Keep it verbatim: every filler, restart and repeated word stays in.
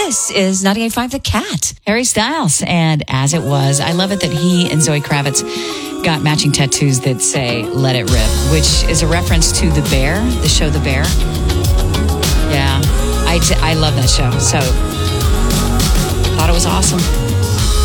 This is ninety-eight point five The Cat. Harry Styles and As It Was. I love it that he and Zoe Kravitz got matching tattoos that say Let It Rip, which is a reference to The Bear, the show The Bear. Yeah, I, t- I love that show. So, thought it was awesome.